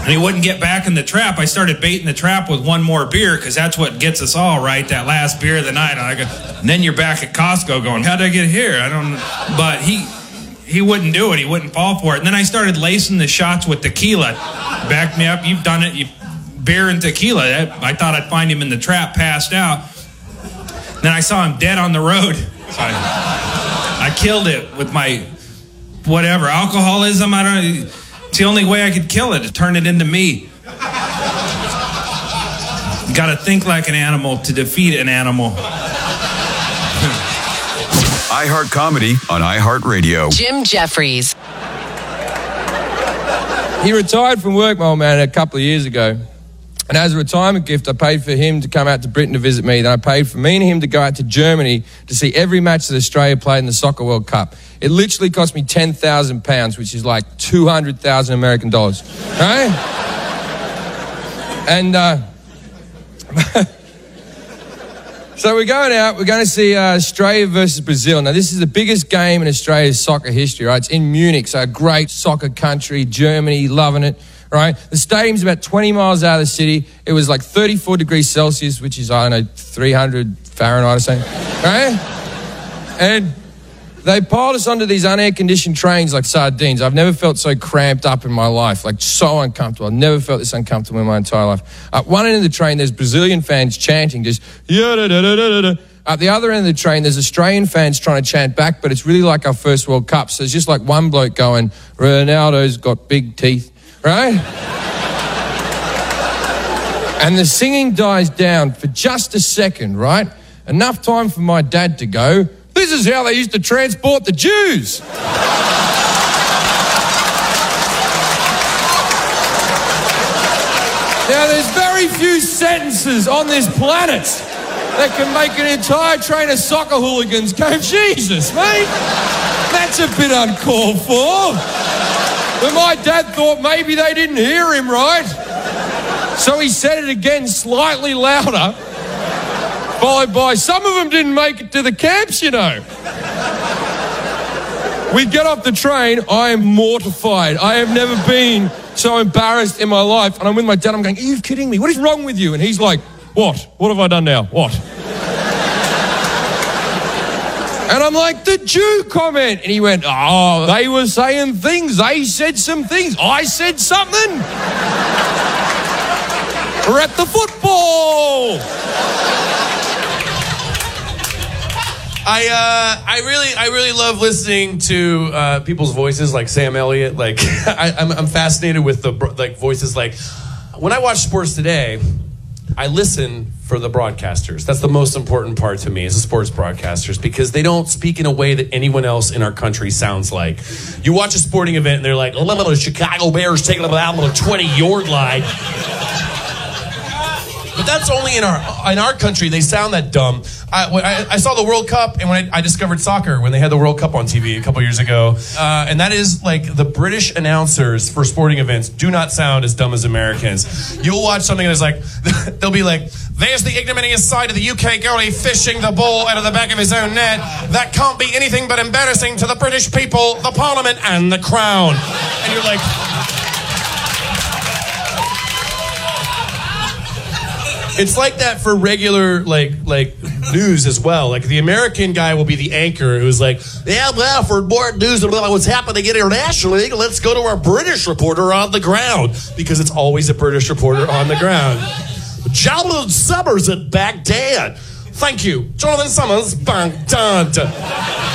And he wouldn't get back in the trap. I started baiting the trap with one more beer because that's what gets us all, right? That last beer of the night. And then you're back at Costco going, how'd I get here? I don't know. But he wouldn't do it. He wouldn't fall for it. And then I started lacing the shots with tequila. Back me up. You've done it. Beer and tequila. I thought I'd find him in the trap, passed out. Then I saw him dead on the road. So I killed it with my whatever, alcoholism. I don't know. It's the only way I could kill it, to turn it into me. You got to think like an animal to defeat an animal. iHeart Comedy on iHeartRadio. Jim Jeffries. He retired from work, my old man, a couple of years ago. And as a retirement gift, I paid for him to come out to Britain to visit me. Then I paid for me and him to go out to Germany to see every match that Australia played in the Soccer World Cup. It literally cost me £10,000, which is like 200,000 American dollars. Right? And so we're going out. We're going to see Australia versus Brazil. Now, this is the biggest game in Australia's soccer history, right? It's in Munich, so a great soccer country. Germany, loving it. Right? The stadium's about 20 miles out of the city. It was like 34 degrees Celsius, which is, I don't know, 300 Fahrenheit or something. Right? And they piled us onto these unair-conditioned trains like sardines. I've never felt so cramped up in my life, like so uncomfortable. I've never felt this uncomfortable in my entire life. At one end of the train, there's Brazilian fans chanting, just ya-da-da-da-da-da. At the other end of the train, there's Australian fans trying to chant back, but it's really like our first World Cup. So it's just like one bloke going, Ronaldo's got big teeth. Right? And the singing dies down for just a second, right? Enough time for my dad to go, this is how they used to transport the Jews. Now, there's very few sentences on this planet that can make an entire train of soccer hooligans go, Jesus, mate, that's a bit uncalled for. But my dad thought maybe they didn't hear him right. So he said it again slightly louder, followed by, some of them didn't make it to the camps, you know. We get off the train, I am mortified. I have never been so embarrassed in my life. And I'm with my dad, I'm going, are you kidding me? What is wrong with you? And he's like, what? What have I done now? What? And I'm like, the Jew comment. And he went, oh, they were saying things. They said some things. I said something. We're at the football. I really love listening to people's voices, like Sam Elliott. Like, I'm fascinated with the voices. Like, when I watch Sports Today, I listen for the broadcasters. That's the most important part to me, is the sports broadcasters, because they don't speak in a way that anyone else in our country sounds like. You watch a sporting event and they're like, the Chicago Bears taking them out on the 20-yard line. But that's only in our country. They sound that dumb. I saw the World Cup, and when I discovered soccer, when they had the World Cup on TV a couple years ago, and that is like the British announcers for sporting events do not sound as dumb as Americans. You'll watch something that's like, they'll be like, there's the ignominious side of the UK goalie fishing the ball out of the back of his own net. That can't be anything but embarrassing to the British people, the Parliament, and the Crown. And you're like... It's like that for regular, like news as well. Like, the American guy will be the anchor who's like, yeah, well, for more news about what's happening internationally, let's go to our British reporter on the ground. Because it's always a British reporter on the ground. Jonathan Summers at Baghdad. Thank you. Jonathan Summers, Baghdad.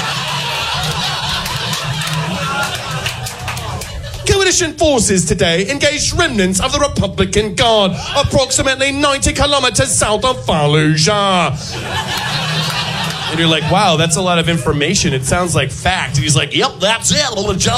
Coalition forces today engaged remnants of the Republican Guard approximately 90 kilometers south of Fallujah. And you're like, wow, that's a lot of information. It sounds like fact. And he's like, yep, that's it.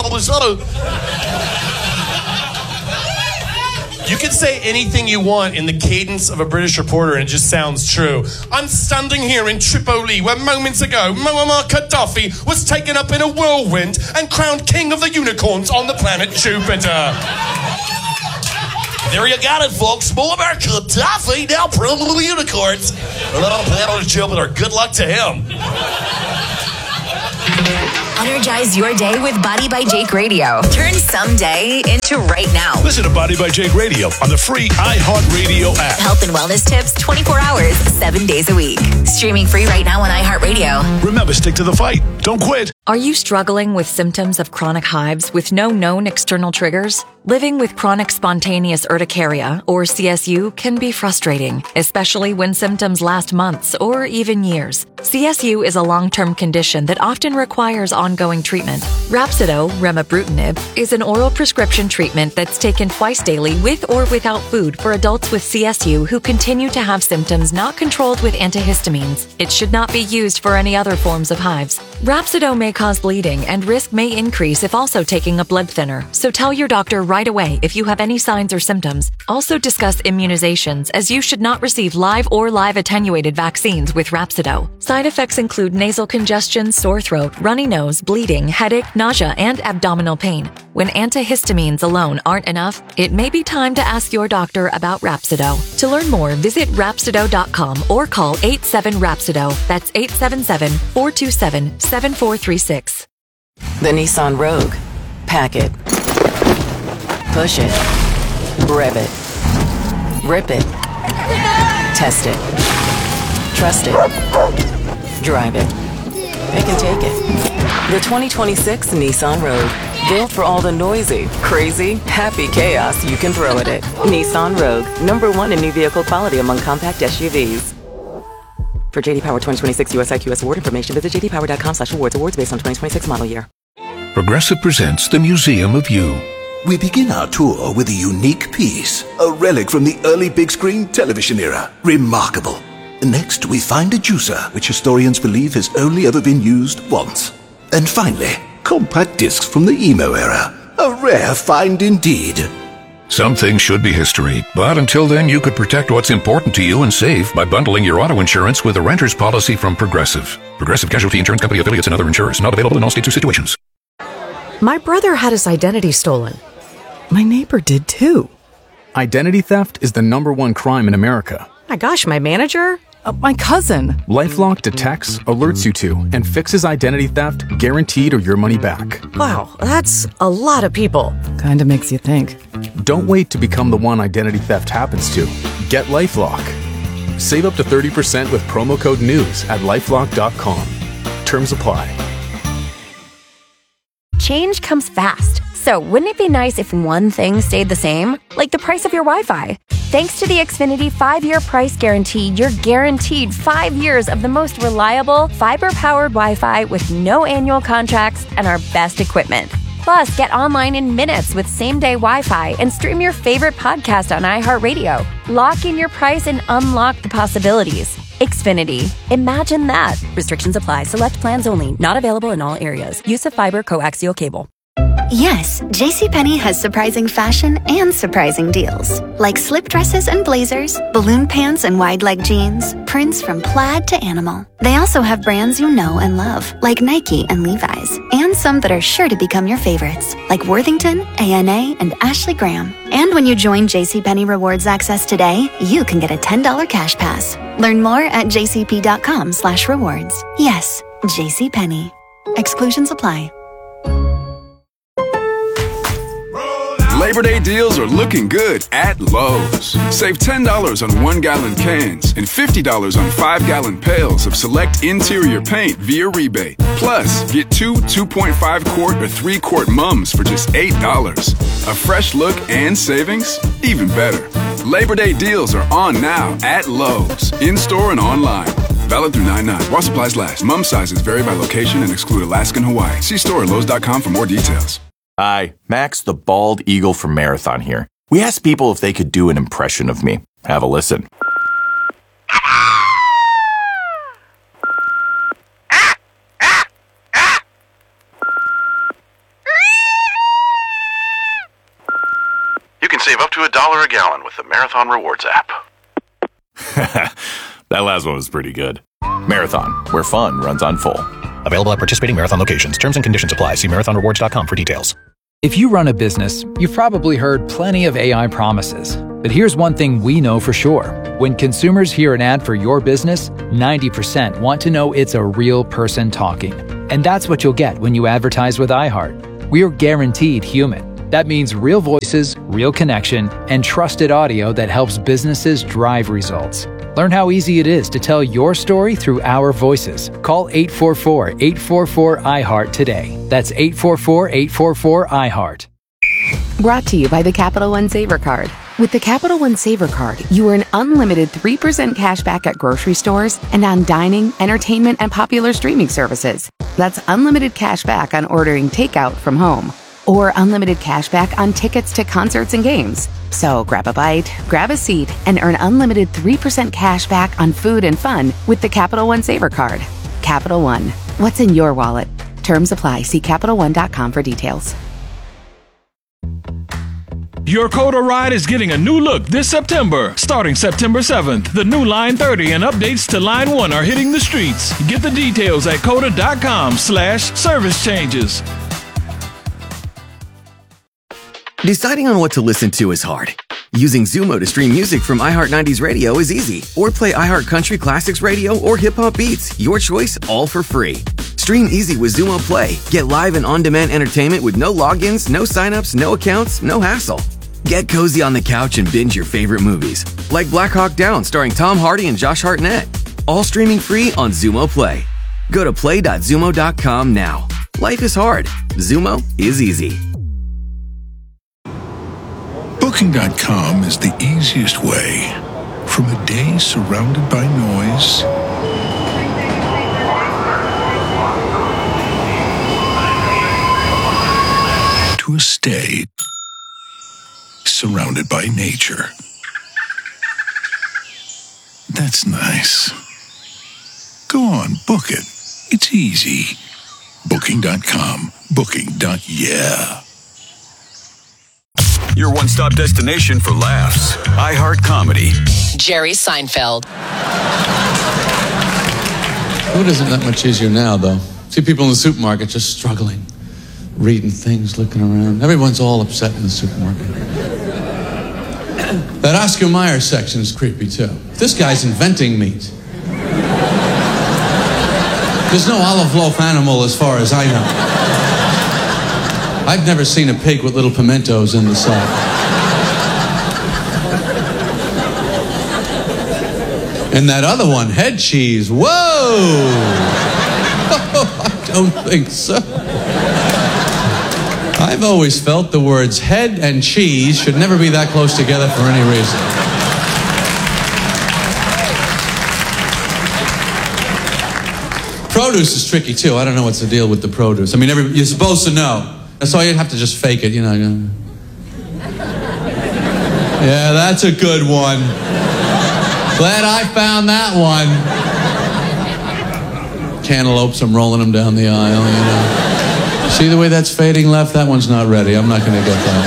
You can say anything you want in the cadence of a British reporter and it just sounds true. I'm standing here in Tripoli where moments ago Muammar Gaddafi was taken up in a whirlwind and crowned king of the unicorns on the planet Jupiter. There you got it, folks. Muammar Gaddafi now president of the unicorns. On the planet Jupiter. Good luck to him. Energize your day with Body by Jake Radio. Turn someday into right now. Listen to Body by Jake Radio on the free iHeartRadio app. Health and wellness tips 24 hours, 7 days a week. Streaming free right now on iHeartRadio. Remember, stick to the fight. Don't quit. Are you struggling with symptoms of chronic hives with no known external triggers? Living with chronic spontaneous urticaria, or CSU, can be frustrating, especially when symptoms last months or even years. CSU is a long-term condition that often requires ongoing treatment. Rhapsido, remibrutinib, is an oral prescription treatment that's taken twice daily with or without food for adults with CSU who continue to have symptoms not controlled with antihistamines. It should not be used for any other forms of hives. Rhapsido may cause bleeding, and risk may increase if also taking a blood thinner, so tell your doctor right away if you have any signs or symptoms. Also discuss immunizations, as you should not receive live or live attenuated vaccines with Rhapsido. Side effects include nasal congestion, sore throat, runny nose, bleeding, headache, nausea, and abdominal pain. When antihistamines alone aren't enough, it may be time to ask your doctor about Rhapsido. To learn more, visit Rhapsido.com or call 87-RHAPSIDO. That's 877-427-7436. The Nissan Rogue. Pack it. Push it. Rev it. Rip it. Test it. Trust it. Drive it. It can take it. The 2026 Nissan Rogue. Built for all the noisy, crazy, happy chaos you can throw at it. Nissan Rogue. #1 in new vehicle quality among compact SUVs. For JD Power 2026 US IQS award information, visit jdpower.com/awards. Awards based on 2026 model year. Progressive presents the Museum of You. We begin our tour with a unique piece, a relic from the early big screen television era. Remarkable. Next, we find a juicer, which historians believe has only ever been used once. And finally, compact discs from the emo era. A rare find indeed. Some things should be history, but until then, you could protect what's important to you and save by bundling your auto insurance with a renter's policy from Progressive. Progressive Casualty Insurance Company affiliates and other insurers. Not available in all states or situations. My brother had his identity stolen. My neighbor did too. Identity theft is the #1 crime in America. My gosh, my manager? My cousin. LifeLock detects, alerts you to, and fixes identity theft guaranteed or your money back. Wow, that's a lot of people. Kinda makes you think. Don't wait to become the one identity theft happens to. Get LifeLock. Save up to 30% with promo code NEWS at LifeLock.com. Terms apply. Change comes fast. So wouldn't it be nice if one thing stayed the same? Like the price of your Wi-Fi. Thanks to the Xfinity 5-year price guarantee, you're guaranteed 5 years of the most reliable, fiber-powered Wi-Fi with no annual contracts and our best equipment. Plus, get online in minutes with same-day Wi-Fi and stream your favorite podcast on iHeartRadio. Lock in your price and unlock the possibilities. Xfinity. Imagine that. Restrictions apply. Select plans only. Not available in all areas. Use of fiber coaxial cable. Yes, JCPenney has surprising fashion and surprising deals. Like slip dresses and blazers, balloon pants and wide leg jeans, prints from plaid to animal. They also have brands you know and love, like Nike and Levi's, and some that are sure to become your favorites, like Worthington, A&A, and Ashley Graham. And when you join JCPenney Rewards Access today, you can get a $10 cash pass. Learn more at jcp.com/rewards. Yes, JCPenney. Exclusions apply. Labor Day deals are looking good at Lowe's. Save $10 on 1-gallon cans and $50 on 5-gallon pails of select interior paint via rebate. Plus, get 2 2.5-quart or 3-quart mums for just $8. A fresh look and savings? Even better. Labor Day deals are on now at Lowe's, in-store and online. Valid through 9/9. While supplies last. Mum sizes vary by location and exclude Alaska and Hawaii. See store at Lowe's.com for more details. Hi, Max the Bald Eagle from Marathon here. We asked people if they could do an impression of me. Have a listen. You can save up to $1 a gallon with the Marathon Rewards app. That last one was pretty good. Marathon, where fun runs on full. Available at participating Marathon locations. Terms and conditions apply. See marathonrewards.com for details. If you run a business, you've probably heard plenty of AI promises. But here's one thing we know for sure. When consumers hear an ad for your business, 90% want to know it's a real person talking. And that's what you'll get when you advertise with iHeart. We're guaranteed human. That means real voices, real connection, and trusted audio that helps businesses drive results. Learn how easy it is to tell your story through our voices. Call 844-844-iHeart today. That's 844-844-iHeart. Brought to you by the Capital One Saver Card. With the Capital One Saver Card, you earn unlimited 3% cash back at grocery stores and on dining, entertainment, and popular streaming services. That's unlimited cash back on ordering takeout from home, or unlimited cash back on tickets to concerts and games. So grab a bite, grab a seat, and earn unlimited 3% cash back on food and fun with the Capital One Saver Card. Capital One. What's in your wallet? Terms apply. See CapitalOne.com for details. Your Coda ride is getting a new look this September. Starting September 7th, the new Line 30 and updates to Line 1 are hitting the streets. Get the details at coda.com/service changes. Deciding on what to listen to is hard. Using Zumo to stream music from iHeart 90s Radio is easy. Or play iHeart Country Classics Radio or Hip Hop Beats. Your choice, all for free. Stream easy with Zumo Play. Get live and on-demand entertainment with no logins, no signups, no accounts, no hassle. Get cozy on the couch and binge your favorite movies, like Black Hawk Down starring Tom Hardy and Josh Hartnett. All streaming free on Zumo Play. Go to play.zumo.com now. Life is hard. Zumo is easy. Booking.com is the easiest way from a day surrounded by noise to a stay surrounded by nature. That's nice. Go on, book it. It's easy. Booking.com. Booking.yeah. Your one-stop destination for laughs. iHeart Comedy. Jerry Seinfeld. Food isn't that much easier now, though. See people in the supermarket just struggling, reading things, looking around. Everyone's all upset in the supermarket. That Oscar Mayer section is creepy, too. This guy's inventing meat. There's no olive loaf animal as far as I know. I've never seen a pig with little pimentos in the side. And that other one, head cheese. Whoa! Oh, I don't think so. I've always felt the words head and cheese should never be that close together for any reason. Produce is tricky, too. I don't know what's the deal with the produce. I mean, you're supposed to know. So you have to just fake it, you know. Yeah, that's a good one. Glad I found that one. Cantaloupes, I'm rolling them down the aisle, you know. See the way that's fading left? That one's not ready. I'm not going to get that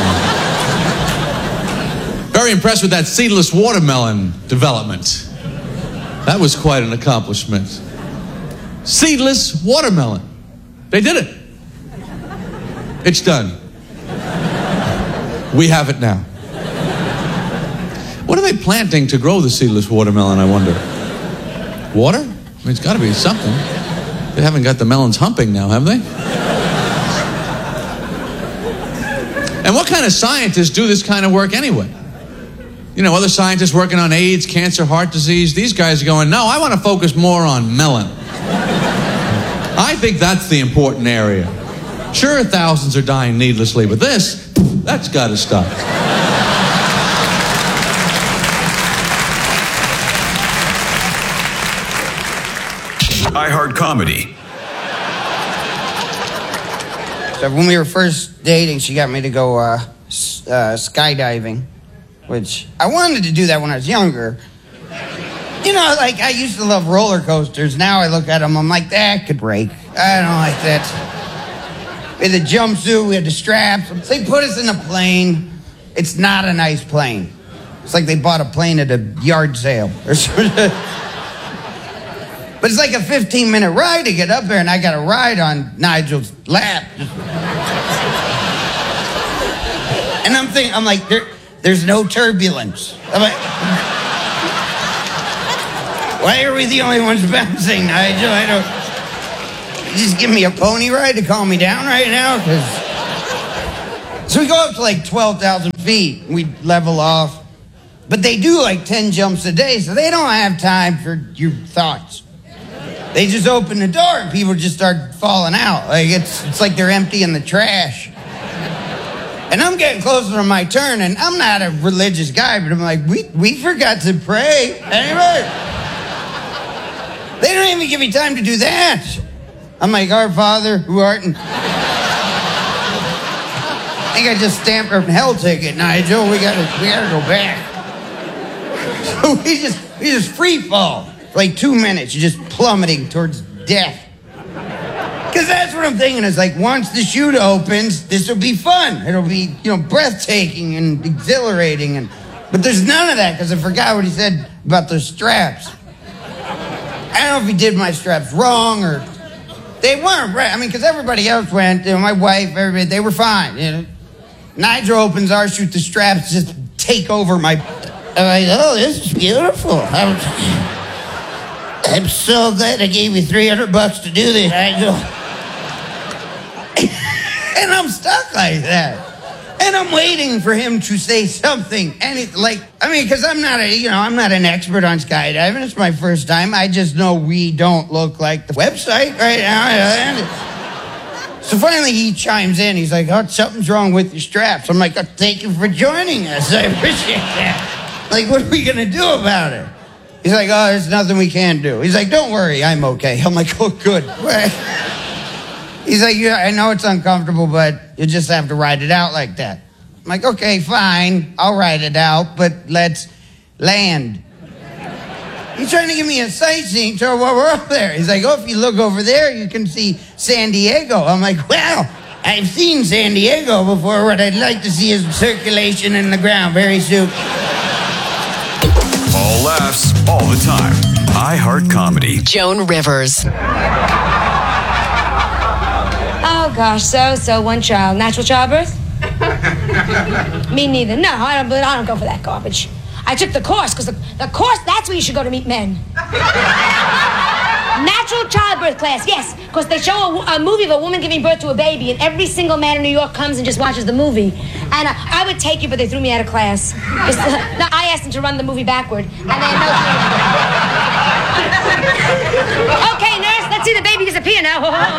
one. Very impressed with that seedless watermelon development. That was quite an accomplishment. Seedless watermelon. They did it. It's done. We have it now. What are they planting to grow the seedless watermelon, I wonder? Water? I mean, it's got to be something. They haven't got the melons humping now, have they? And what kind of scientists do this kind of work anyway? You know, other scientists working on AIDS, cancer, heart disease. These guys are going, no, I want to focus more on melon. I think that's the important area. Sure, thousands are dying needlessly, but that's got to stop. iHeart Comedy. So when we were first dating, she got me to go skydiving, which I wanted to do that when I was younger. You know, like I used to love roller coasters. Now I look at them, I'm like, that could break. I don't like that. We had the jumpsuit, we had the straps. They put us in a plane. It's not a nice plane. It's like they bought a plane at a yard sale. But it's like a 15-minute ride to get up there, and I got to ride on Nigel's lap. And I'm like, there's no turbulence. I'm like, why are we the only ones bouncing, Nigel? I don't. just give me a pony ride to calm me down right now? So we go up to like 12,000 feet. We level off. But they do like 10 jumps a day, so they don't have time for your thoughts. They just open the door and people just start falling out. Like it's like they're emptying the trash. And I'm getting closer to my turn, and I'm not a religious guy, but I'm like, we forgot to pray. Anyway, they don't even give me time to do that. I'm like, Our Father, who art in... I think I just stamped a hell ticket, Nigel. We gotta go back. So we just free fall. For like 2 minutes, you're just plummeting towards death. Because that's what I'm thinking. Is like, once the chute opens, this will be fun. It'll be, breathtaking and exhilarating. But there's none of that, because I forgot what he said about those straps. I don't know if he did my straps wrong, or... They weren't right. I mean, because everybody else went. My wife, everybody, they were fine. Nigel opens our chute, the straps just take over my... I'm like, oh, this is beautiful. I'm so glad I gave you $300 to do this, Nigel. And I'm stuck like that. And I'm waiting for him to say something. Because I'm not an expert on skydiving. It's my first time. I just know we don't look like the website right now. So finally he chimes in. He's like, oh, something's wrong with your straps. I'm like, oh, thank you for joining us. I appreciate that. Like, what are we going to do about it? He's like, oh, there's nothing we can do. He's like, don't worry, I'm okay. I'm like, oh, good. He's like, yeah, I know it's uncomfortable, but you just have to ride it out like that. I'm like, okay, fine, I'll ride it out, but let's land. He's trying to give me a sightseeing tour while we're up there. He's like, oh, if you look over there, you can see San Diego. I'm like, well, I've seen San Diego before. What I'd like to see is circulation in the ground very soon. All laughs, all the time. iHeart Comedy. Joan Rivers. Oh, gosh, so one child. Natural childbirth? Me neither. No, I don't go for that garbage. I took the course, because the course, that's where you should go to meet men. Natural childbirth class, yes, because they show a movie of a woman giving birth to a baby, and every single man in New York comes and just watches the movie. And I would take you, but they threw me out of class. No, I asked them to run the movie backward, and they had no... Okay, nurse, let's see the baby disappear now.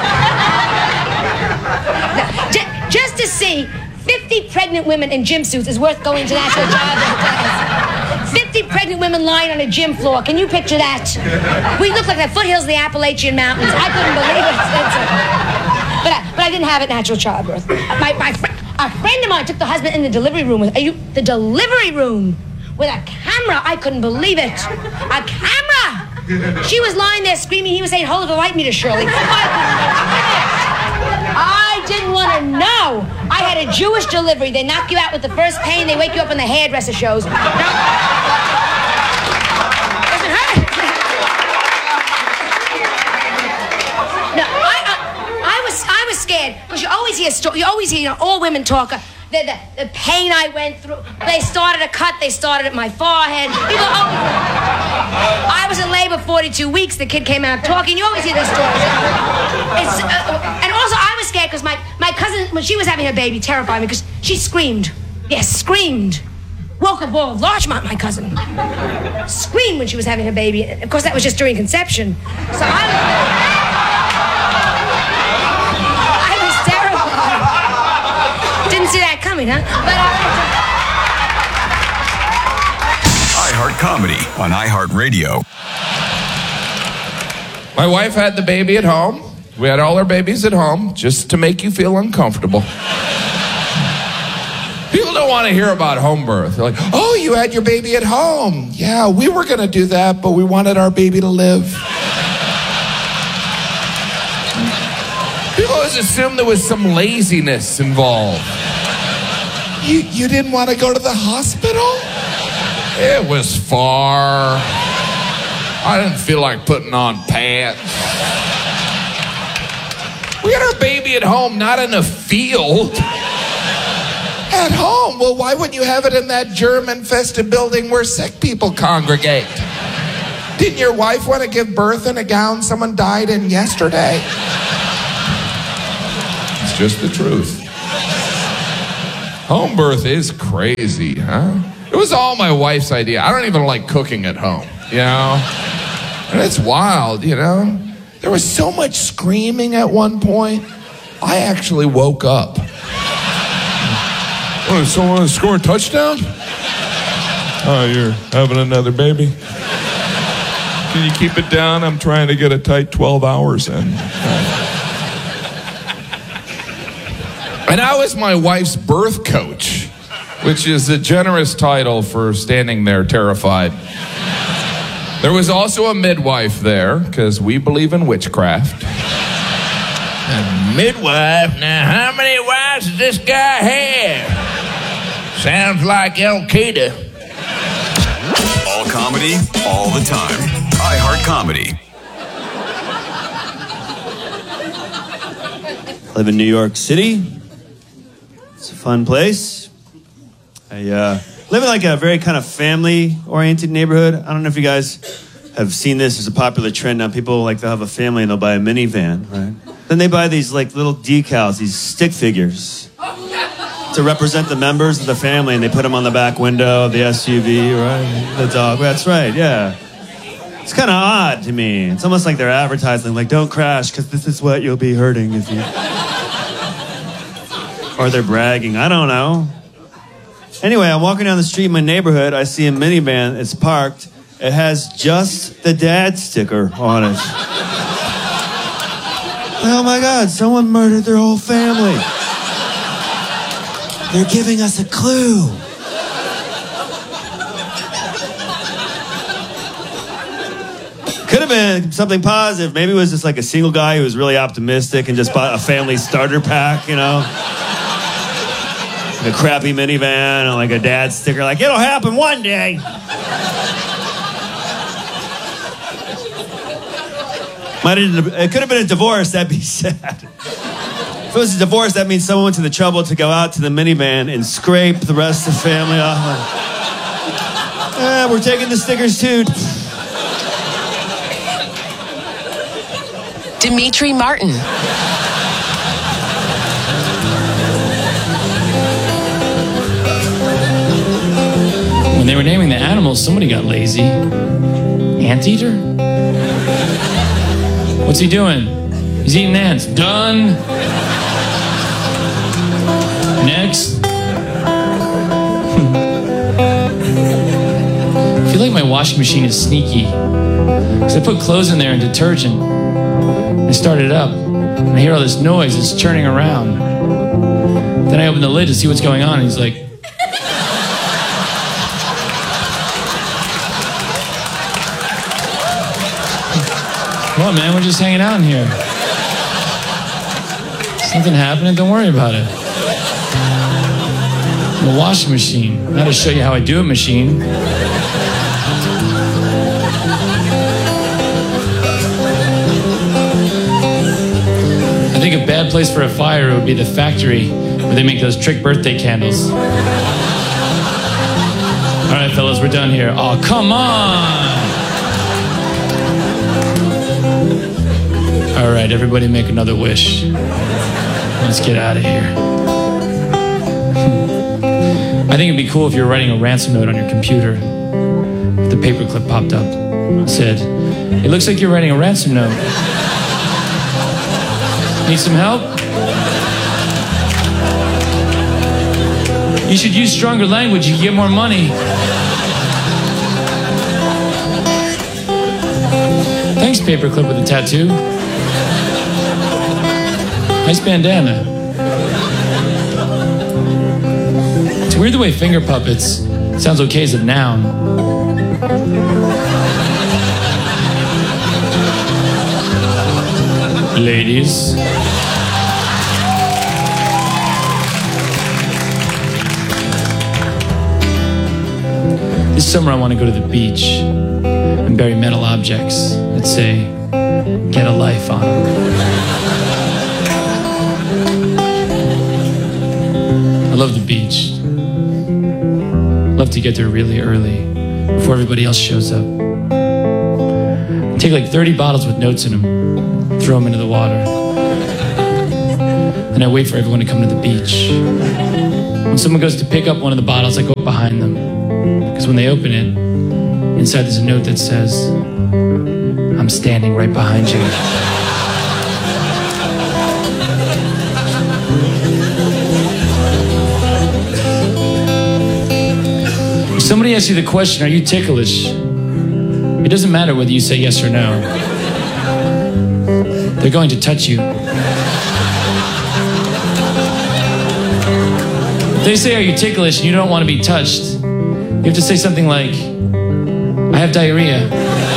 Just to see 50 pregnant women in gym suits is worth going to natural childbirth class. 50 pregnant women lying on a gym floor. Can you picture that? We look like the foothills of the Appalachian Mountains. I couldn't believe it. But I didn't have it natural childbirth. A friend of mine took the husband in the delivery room with the delivery room with a camera. I couldn't believe it. A camera. She was lying there screaming. He was saying, "Hold the light meter, Shirley." I didn't want to know. I had a Jewish delivery. They knock you out with the first pain. They wake you up in the hairdresser shows. No. Doesn't hurt. No, I was scared because you always hear all women talk. The pain I went through. They started a cut. They started at my forehead. People I was in labor 42 weeks. The kid came out talking. You always hear those stories. And also I was scared because my cousin, when she was having her baby, terrified me because she screamed. Yes, screamed. Woke up all of Larchmont, my cousin. Screamed when she was having her baby. Of course, that was just during conception. So I was terrified. Didn't see that coming, huh? But iHeart Comedy on iHeartRadio. My wife had the baby at home. We had all our babies at home just to make you feel uncomfortable. People don't want to hear about home birth. They're like, oh, you had your baby at home. Yeah, we were going to do that, but we wanted our baby to live. People always assume there was some laziness involved. You didn't want to go to the hospital? It was far. I didn't feel like putting on pants. We had our baby at home, not in a field. At home? Well, why wouldn't you have it in that germ-infested building where sick people congregate? Didn't your wife want to give birth in a gown someone died in yesterday? It's just the truth. Home birth is crazy, huh? It was all my wife's idea. I don't even like cooking at home, you know? And it's wild, you know? There was so much screaming at one point, I actually woke up. Oh, someone want to score a touchdown? Oh, you're having another baby? Can you keep it down? I'm trying to get a tight 12 hours in. And I was my wife's birth coach, which is a generous title for standing there terrified. There was also a midwife there, because we believe in witchcraft. A midwife? Now, how many wives does this guy have? Sounds like Al-Qaeda. All comedy, all the time. iHeart Comedy. I live in New York City. It's a fun place. I live in like a very kind of family-oriented neighborhood. I don't know if you guys have seen this as a popular trend now. People like they'll have a family and they'll buy a minivan, right? Then they buy these like little decals, these stick figures to represent the members of the family, and they put them on the back window of the SUV, right? The dog. That's right, yeah. It's kind of odd to me. It's almost like they're advertising, like, don't crash, because this is what you'll be hurting if you... Or they're bragging. I don't know. Anyway, I'm walking down the street in my neighborhood. I see a minivan. It's parked. It has just the dad sticker on it. Oh, my God. Someone murdered their whole family. They're giving us a clue. Could have been something positive. Maybe it was just like a single guy who was really optimistic and just bought a family starter pack, you know? Like a crappy minivan and like a dad sticker, like, it'll happen one day. It could have been a divorce. That'd be sad. If it was a divorce, that means someone went to the trouble to go out to the minivan and scrape the rest of the family off. We're taking the stickers too. Dimitri Martin. When they were naming the animals, somebody got lazy. Anteater? What's he doing? He's eating ants. Done. Next. I feel like my washing machine is sneaky. Because I put clothes in there and detergent. I start it up. And I hear all this noise. It's churning around. Then I open the lid to see what's going on. And he's like, come on, man, we're just hanging out in here. Something happening, don't worry about it. I'm a washing machine, not a show you how I do it machine. I think a bad place for a fire would be the factory where they make those trick birthday candles. All right, fellas, we're done here. Oh, come on! All right, everybody make another wish. Let's get out of here. I think it'd be cool if you were writing a ransom note on your computer. The paperclip popped up. It said, it looks like you're writing a ransom note. Need some help? You should use stronger language. You can get more money. Thanks, paperclip with a tattoo. Nice bandana. It's weird the way finger puppets sounds okay as a noun. Ladies. This summer I want to go to the beach and bury metal objects that say, get a life on them. I love the beach. Love to get there really early before everybody else shows up. Take like 30 bottles with notes in them, throw them into the water. Then I wait for everyone to come to the beach. When someone goes to pick up one of the bottles, I go behind them. Because when they open it, inside there's a note that says, I'm standing right behind you. If somebody asks you the question, are you ticklish? It doesn't matter whether you say yes or no. They're going to touch you. If they say, are you ticklish, and you don't want to be touched, you have to say something like, I have diarrhea.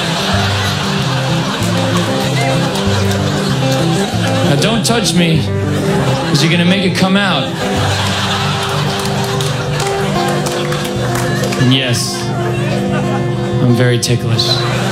Now don't touch me, because you're going to make it come out. And yes, I'm very ticklish.